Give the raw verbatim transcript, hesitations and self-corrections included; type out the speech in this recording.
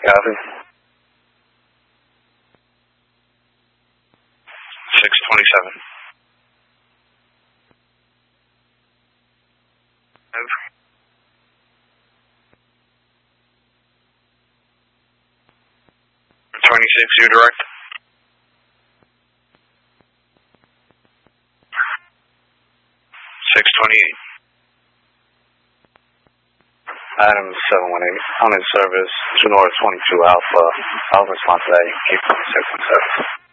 Copy. six twenty-seven. twenty-six, you're direct. six twenty-eight. Adam seven one eight. I'm in service. two North twenty-two Alpha. I'll respond to that. You keep six one seven.